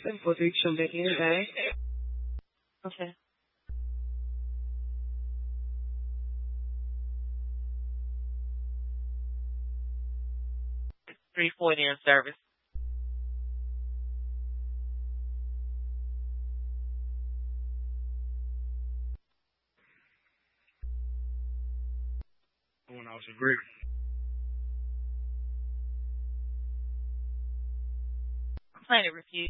Protection de Canada. Okay. 340 in service. When I was agreed. Complaint refused.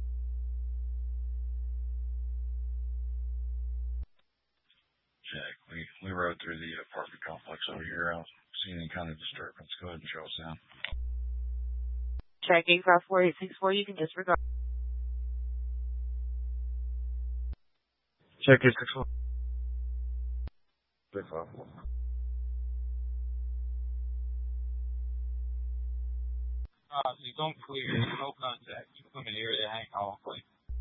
Check. We rode through the apartment complex over here. I don't see any kind of disturbance. Go ahead and show us down. Check 854864. You can disregard. Check your 6-1. 6-5. You don't clear. No contact. You come in the area, hang on, please.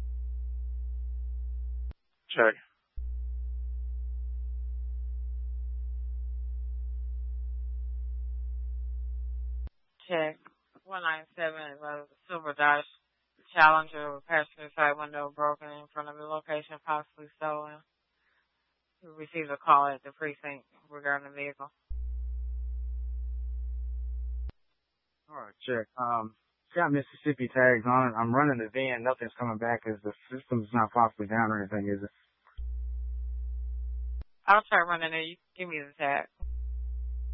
Check. Check 197 Silver Dodge Challenger with passenger side window broken in front of the location, possibly stolen. We received a call at the precinct regarding the vehicle. All right, check. It's got Mississippi tags on it. I'm running the van. Nothing's coming back as the system's not possibly down or anything, is it? I'll try running it. You give me the tag.